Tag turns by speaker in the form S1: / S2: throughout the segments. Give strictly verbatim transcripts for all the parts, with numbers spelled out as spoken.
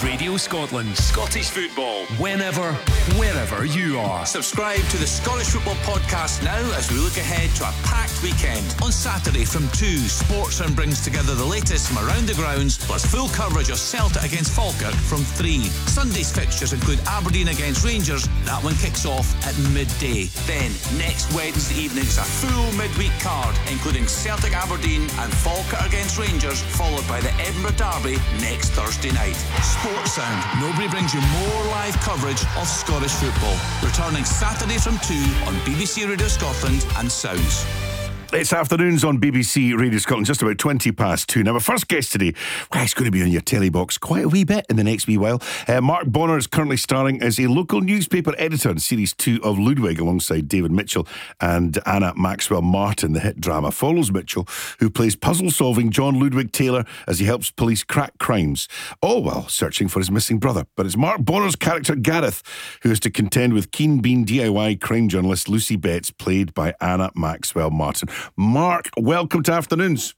S1: Radio Scotland. Scottish football. Whenever, wherever you are.
S2: Subscribe to the Scottish Football Podcast now as we look ahead to a packed weekend. On Saturday from two, Sportsound brings together the latest from around the grounds, plus full coverage of Celtic against Falkirk from three. Sunday's fixtures include Aberdeen against Rangers. That one kicks off at midday. Then, next Wednesday evening is a full midweek card, including Celtic Aberdeen and Falkirk against Rangers, followed by the Edinburgh Derby next Thursday night. Sportsound. Nobody brings you more live coverage of Scottish football. Returning Saturday from two on B B C Radio Scotland and Sounds.
S3: It's afternoons on B B C Radio Scotland, just about twenty past two. Now, our first guest today, well, he's going to be on your telly box quite a wee bit in the next wee while. Uh, Mark Bonnar is currently starring as a local newspaper editor in Series two of Ludwig, alongside David Mitchell and Anna Maxwell Martin. The hit drama follows Mitchell, who plays puzzle-solving John Ludwig Taylor as he helps police crack crimes, all while searching for his missing brother. But it's Mark Bonnar's character, Gareth, who has to contend with Keen Bean D I Y crime journalist Lucy Betts, played by Anna Maxwell Martin. Mark, welcome to Afternoons.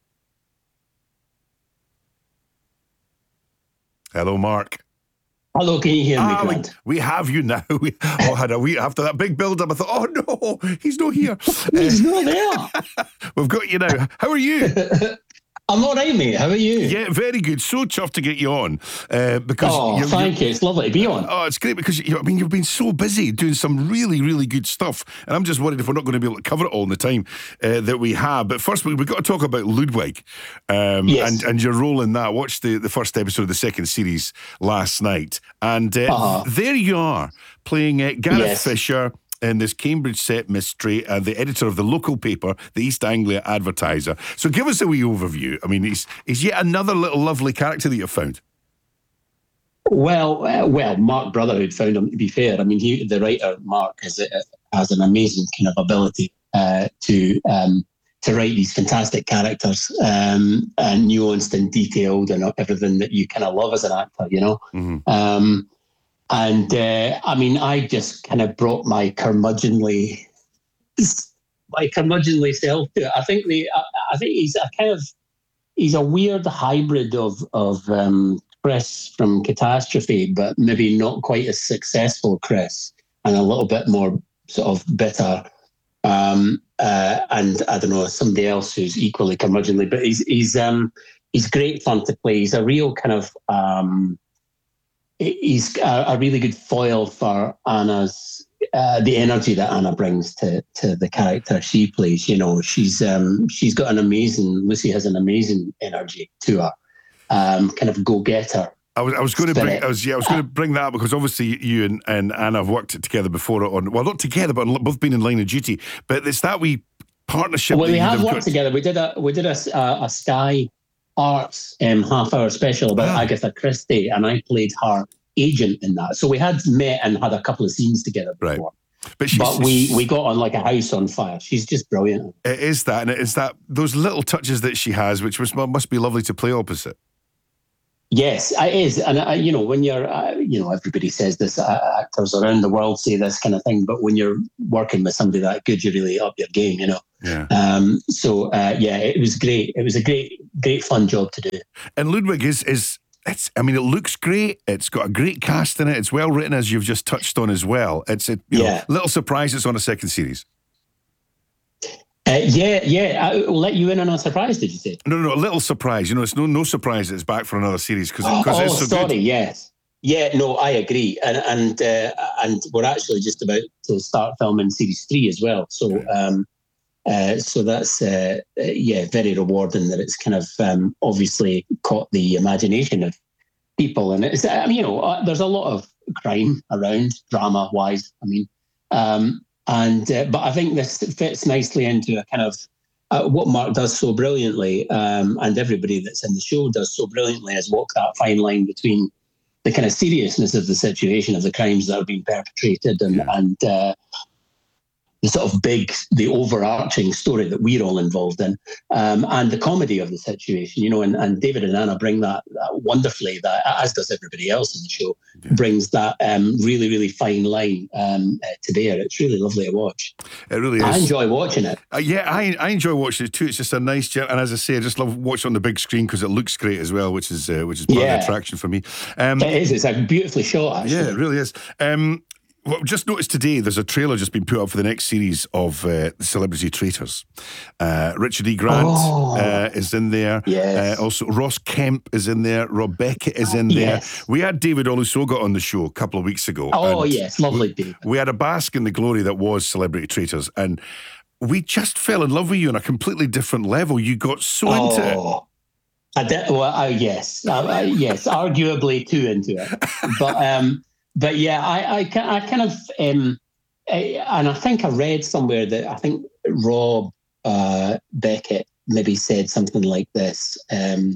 S3: Hello, Mark.
S4: Hello, can you hear me,
S3: ah,
S4: Grant?
S3: We, we have you now. We oh, had a wee, after that big build-up, I thought, oh no, he's not here.
S4: He's not there.
S3: We've got you now. How are you?
S4: I'm all right, mate. How are you?
S3: Yeah, very good. So chuffed to get you on. Uh, because
S4: oh,
S3: you're,
S4: thank
S3: you're,
S4: you. It's lovely to be on.
S3: Oh, it's great because, you, I mean, you've been so busy doing some really, really good stuff. And I'm just worried if we're not going to be able to cover it all in the time uh, that we have. But first, we've got to talk about Ludwig um,
S4: yes.
S3: and, and your role in that. I watched the, the first episode of the second series last night. And uh, uh-huh. there you are, playing uh, Gareth
S4: yes.
S3: Fisher in this Cambridge set mystery, and uh, the editor of the local paper, the East Anglia Advertiser. So give us a wee overview. I mean, he's, he's yet another little lovely character that you've found.
S4: Well, uh, well, Mark Brotherhood found him, to be fair. I mean, he, the writer, Mark, has, uh, has an amazing kind of ability uh, to um, to write these fantastic characters, um, and nuanced and detailed and everything that you kind of love as an actor, you know?
S3: Mm-hmm.
S4: Um And, uh, I mean, I just kind of brought my curmudgeonly, my curmudgeonly self to it. I think the, I, I think he's a kind of, he's a weird hybrid of, of um, Chris from Catastrophe, but maybe not quite as successful Chris, and a little bit more sort of bitter. Um, uh, and I don't know, somebody else who's equally curmudgeonly, but he's, he's, um, he's great fun to play. He's a real kind of, um, he's a, a really good foil for Anna's, uh, the energy that Anna brings to, to the character she plays. You know, she's um, she's got an amazing, Lucy has an amazing energy to her, um, kind of go-getter.
S3: I was I was going to bring I was yeah I was going to bring that up because obviously you and, and Anna have worked together before on, well, not together, but both been in Line of Duty. But it's that wee partnership.
S4: Well, we have worked
S3: got...
S4: together. We did a we did a, a, a Sky Arts um, half-hour special about ah. Agatha Christie, and I played her agent in that. So we had met and had a couple of scenes together before.
S3: Right. But, she's,
S4: but we, we got on like a house on fire. She's just brilliant.
S3: It is that, and it is that those little touches that she has, which was, must be lovely to play opposite.
S4: Yes, it is. And, uh, you know, when you're, uh, you know, everybody says this, uh, actors around the world say this kind of thing, but when you're working with somebody that good, you really up your game, you know.
S3: Yeah.
S4: Um, so, uh, yeah, it was great. It was a great, great fun job to do.
S3: And Ludwig is, is it's, I mean, it looks great. It's got a great cast in it. It's well written, as you've just touched on as well. It's a you
S4: yeah.
S3: know, little surprise it's on a second series.
S4: Uh, yeah, yeah. I will let you in on a surprise, did you say?
S3: No, no, no, a little surprise. You know, it's no no surprise that it's back for another series because
S4: oh, oh,
S3: it's so
S4: sorry,
S3: good.
S4: yes. Yeah, no, I agree. And and uh, and we're actually just about to start filming series three as well. So um, uh, so that's, uh, yeah, very rewarding that it's kind of um, obviously caught the imagination of people. And it's, I mean, you know, uh, there's a lot of crime around, drama-wise, I mean, um, And uh, but I think this fits nicely into a kind of uh, what Mark does so brilliantly, um, and everybody that's in the show does so brilliantly, is walk that fine line between the kind of seriousness of the situation, of the crimes that are being perpetrated, and
S3: yeah.
S4: and uh, the sort of big, the overarching story that we're all involved in, um, and the comedy of the situation, you know. And, and David and Anna bring that, that wonderfully, that as does everybody else in the show. brings that um, really, really fine line um, uh, to bear. It's really lovely to watch.
S3: It really is.
S4: I enjoy watching it.
S3: Uh, yeah, I I enjoy watching it too. It's just a nice jet, and as I say, I just love watching on the big screen because it looks great as well, which is uh, which is part
S4: yeah.
S3: of the attraction for me. Um,
S4: it is. It's a beautifully shot, actually.
S3: Yeah, it really is. Um, Well, just noticed today there's a trailer just been put up for the next series of uh, Celebrity Traitors. Uh, Richard E. Grant
S4: oh,
S3: uh, is in there.
S4: Yes.
S3: Uh, also, Ross Kemp is in there. Rob Beckett is in there.
S4: Yes.
S3: We had David Olusoga on the show a couple of weeks ago.
S4: Oh, yes. Lovely
S3: we,
S4: David.
S3: We had a bask in the glory that was Celebrity Traitors. And we just fell in love with you on a completely different level. You got so
S4: oh.
S3: into it.
S4: I did, well, uh, yes. Uh, uh, yes, arguably too into it. But... um But yeah, I, I, I kind of, um, I, and I think I read somewhere that I think Rob uh, Beckett maybe said something like this. Um,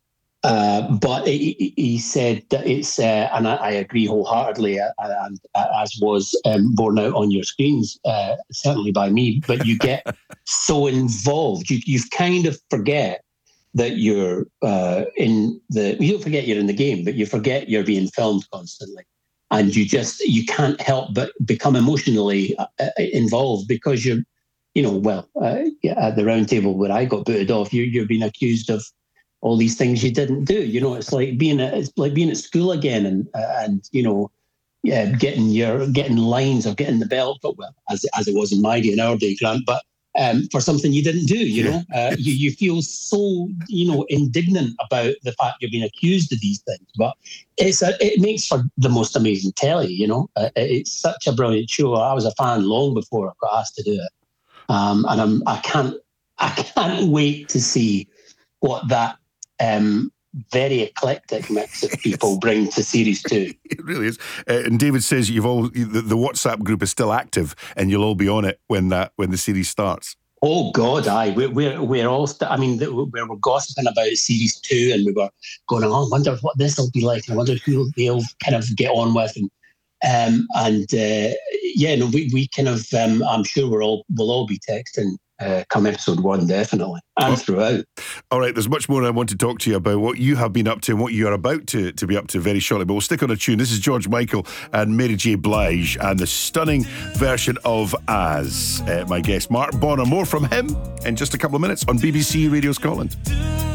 S4: uh, but he, he said that it's, uh, and I, I agree wholeheartedly, uh, and uh, as was um, borne out on your screens, uh, certainly by me. But you get so involved, you you kind of forget that you're uh, in the. You don't forget you're in the game, but you forget you're being filmed constantly. And you just, you can't help but become emotionally uh, involved because you're, you know, well, uh, at the round table where I got booted off, you, you're being accused of all these things you didn't do. You know, it's like being at, it's like being at school again and, uh, and you know, yeah, getting your, getting lines or getting the belt, but well, as, as it was in my day, in our day, Grant, but Um, for something you didn't do, you know, uh, you, you feel so, you know, indignant about the fact you're being accused of these things. But it's a, it makes for the most amazing telly, you know. Uh, it's such a brilliant show. I was a fan long before I got asked to do it, um, and I'm, I can't, I can't wait to see what that um, very eclectic mix of people bring to series two.
S3: It really is. Uh, and David says you've all the, the WhatsApp group is still active, and you'll all be on it when that when the series starts.
S4: Oh God, aye, we're we're, we're all. St- I mean, we were gossiping about series two, and we were going, "Oh, I wonder what this will be like. I wonder who they'll kind of get on with." And um, and uh, yeah, no, we we kind of. Um, I'm sure we're all we'll all be texting. Uh, come episode one, definitely, and oh. throughout.
S3: All right, there's much more I want to talk to you about, what you have been up to and what you are about to, to be up to very shortly, but we'll stick on a tune. This is George Michael and Mary J. Blige and the stunning version of As. Uh, my guest, Mark Bonnar. More from him in just a couple of minutes on B B C Radio Scotland.